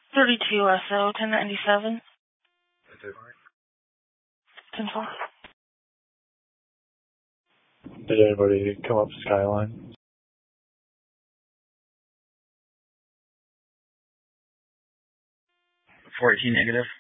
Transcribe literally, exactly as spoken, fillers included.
thirty-two S O, ten ninety-seven. ten four. Did anybody come up Skyline? fourteen negative.